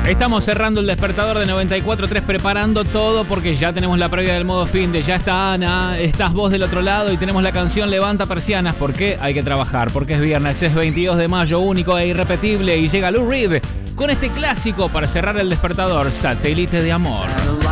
Estamos cerrando el despertador de 94.3, preparando todo porque ya tenemos la previa del modo fin de. Ya está Ana, estás vos del otro lado y tenemos la canción Levanta Persianas. ¿Por qué? Hay que trabajar, porque es viernes, es 22 de mayo, único e irrepetible, y llega Lou Reed con este clásico para cerrar el despertador, Satélite de Amor.